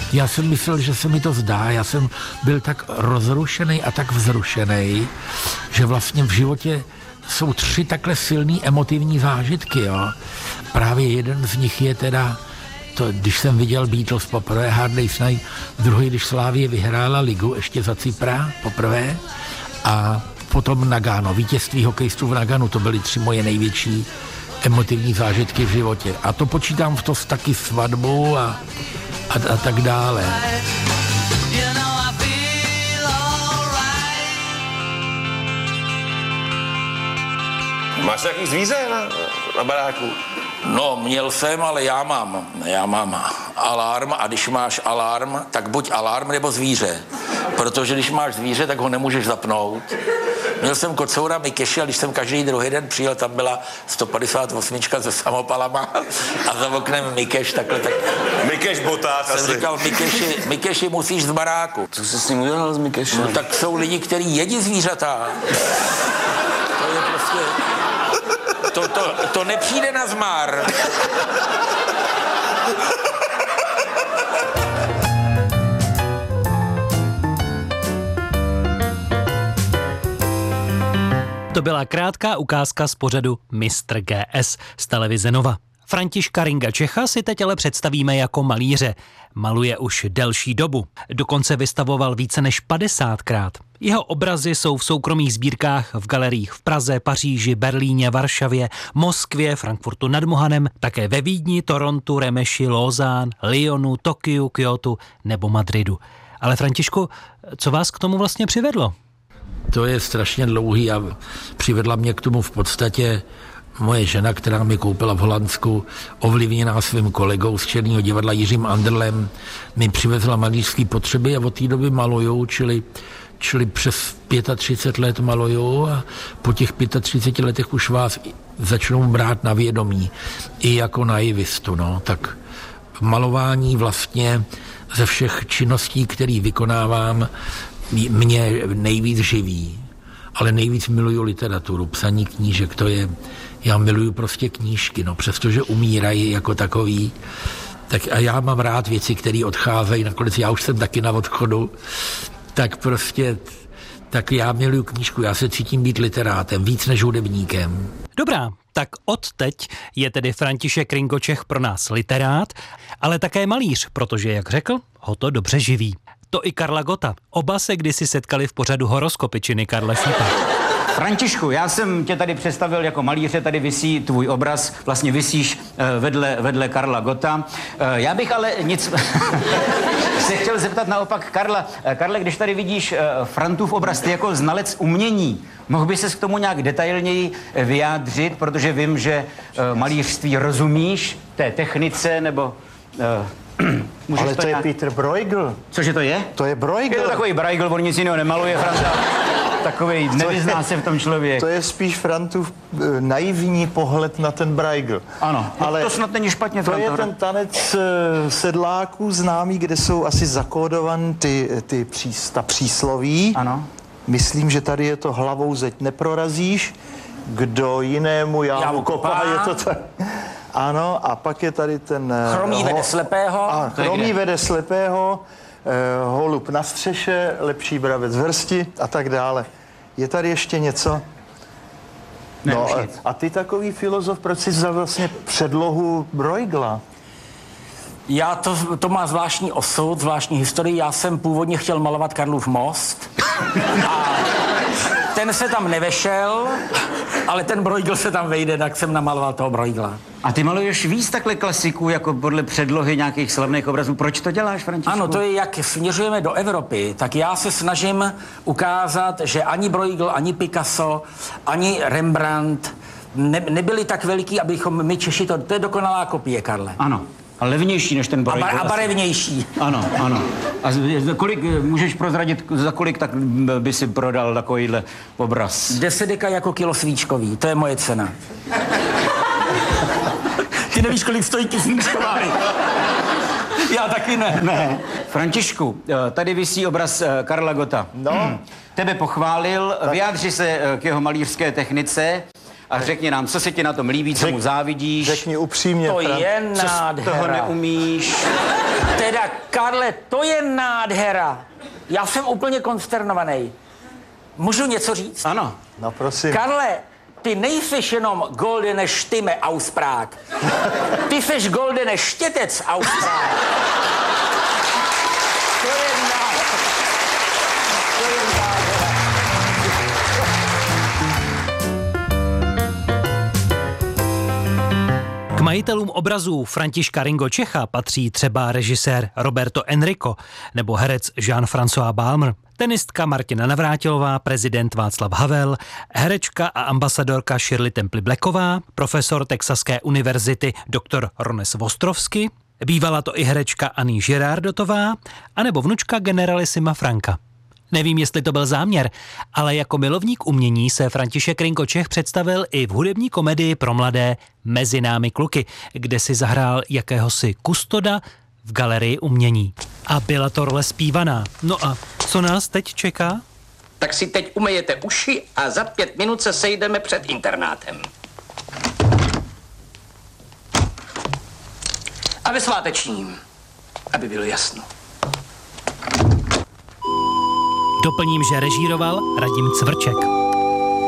Já jsem myslel, že se mi to zdá, já jsem byl tak rozrušený a tak vzrušený, že vlastně v životě jsou 3 takhle silný emotivní zážitky, jo. Právě jeden z nich je teda to, když jsem viděl Beatles poprvé, Hard Day's Night, druhý, když Slavie vyhrála ligu ještě za Cypra poprvé a potom Nagano, vítězství hokejistů v Naganu, to byly 3 moje největší emotivní zážitky v životě. A to počítám v to taky svatbu a tak dále. Máš nějaký zvíře na baráku? No, měl jsem, ale já mám alarm a když máš alarm, tak buď alarm nebo zvíře. Protože když máš zvíře, tak ho nemůžeš zapnout. Měl jsem kocoura Mikeše a když jsem každý druhý den přijel, tam byla 158 se samopalama a za oknem Mikeš takhle tak... Mikeš boták jsem asi. říkal, Mikeši musíš z baráku. Co jsi s ním udělal s Mikešem? No tak jsou lidi, kteří jedí zvířata. To je prostě... To nepřijde na zmar. To byla krátká ukázka z pořadu Mistr GS z televize Nova. Františka Ringa Čecha si teď ale představíme jako malíře. Maluje už delší dobu. Dokonce vystavoval více než 50krát. Jeho obrazy jsou v soukromých sbírkách v galeriích v Praze, Paříži, Berlíně, Varšavě, Moskvě, Frankfurtu nad Mohanem, také ve Vídni, Torontu, Remeši, Lausanne, Lyonu, Tokiu, Kyotu nebo Madridu. Ale Františku, co vás k tomu vlastně přivedlo? To je strašně dlouhý a přivedla mě k tomu v podstatě moje žena, která mi koupila v Holandsku, ovlivněná svým kolegou z Černého divadla Jiřím Anderlem, mi přivezla malířské potřeby a od té doby maluju, čili přes 35 let maluju a po těch 35 letech už vás začnou brát na vědomí i jako naivistu, no, tak malování vlastně ze všech činností, které vykonávám, mě nejvíc živí, ale nejvíc miluju literaturu, psaní knížek, to je, já miluju prostě knížky, no, přestože umírají jako takový, tak a já mám rád věci, které odcházejí, nakonec já už jsem taky na odchodu, tak prostě, tak já miluju knížku, já se cítím být literátem, víc než hudebníkem. Dobrá, tak odteď je tedy František Ringo Čech pro nás literát, ale také malíř, protože, jak řekl, ho to dobře živí. To i Karla Gotta. Oba se kdysi setkali v pořadu Horoskopy činy Karla Šípa. Františku, já jsem tě tady představil jako malíře, tady visí tvůj obraz, vlastně visíš vedle Karla Gotta. Já bych ale nic... se chtěl zeptat naopak Karla. Karle, když tady vidíš Frantův obraz, ty jako znalec umění, mohl by ses k tomu nějak detailněji vyjádřit, protože vím, že malířství rozumíš, té technice, nebo... Ale to je Peter Bruegel. Cože to je? To je Bruegel. Je to takový Bruegel, on nic jiného nemaluje, Franta. Takovej, nevyzná se v tom člověk. To je spíš Frantův naivní pohled na ten Bruegel. Ano, ale to snad není špatně, to Franta. je ten tanec sedláků známý, kde jsou asi zakódovaný ta přísloví. Ano. Myslím, že tady je to hlavou zeď neprorazíš, kdo jinému jámu kopá, je to tak. Ano, a pak je tady ten... Chromý vede slepého. A chromý vede slepého, holub na střeše, lepší bravec v hrsti a tak dále. Je tady ještě něco? Ne, No, nic. a ty takový filozof, proč jsi vzal vlastně předlohu Bruegela? To má zvláštní osud, zvláštní historii. Já jsem původně chtěl malovat Karlův most a ten se tam nevešel, ale ten Bruegel se tam vejde, tak jsem namaloval toho Bruegela. A ty maluješ víc takhle klasiků, jako podle předlohy nějakých slavných obrazů. Proč to děláš, Františku? Ano, to je, jak směřujeme do Evropy, tak já se snažím ukázat, že ani Bruegel, ani Picasso, ani Rembrandt nebyli tak veliký, abychom my Češi, to je dokonalá kopie, Karle. Ano. A levnější než ten Bruegel. A barevnější. Ano, ano. A kolik, můžeš prozradit, za kolik tak by si prodal takovýhle obraz? 10 deka jako kilo svíčkový, to je moje cena. Ty nevíš, kolik stojí svíčková. Já taky ne. Ne. Františku, tady visí obraz Karla Gotta. No. Tebe pochválil, vyjádři se k jeho malířské technice a řekni nám, co se ti na tom líbí, co mu závidíš. Řekni upřímně. To je Co z toho nádhera. neumíš. Teda, Karle, to je nádhera. Já jsem úplně konsternovaný. Můžu něco říct? Ano. No prosím. Karle, ty nejseš jenom goldene Stimme aus Prag. Ty seš goldene štětec aus Prag. To je nádhera. To je nádhera. K majitelům obrazů Františka Ringo Čecha patří třeba režisér Roberto Enrico nebo herec Jean-François Balmer, tenistka Martina Navrátilová, prezident Václav Havel, herečka a ambasadorka Shirley Temple Blacková, profesor Texaské univerzity dr. Rones Vostrovsky, bývala to i herečka Annie Girardotová, anebo vnučka generalisima Franka. Nevím, jestli to byl záměr, ale jako milovník umění se František Ringo Čech představil i v hudební komedii pro mladé Mezi námi kluky, kde si zahrál jakéhosi kustoda v galerii umění. A byla to role zpívaná. No a co nás teď čeká? Tak si teď umyjete uši a za 5 minut se sejdeme před internátem. A ve svátečním, aby bylo jasno. Doplním, že režíroval Radim Cvrček.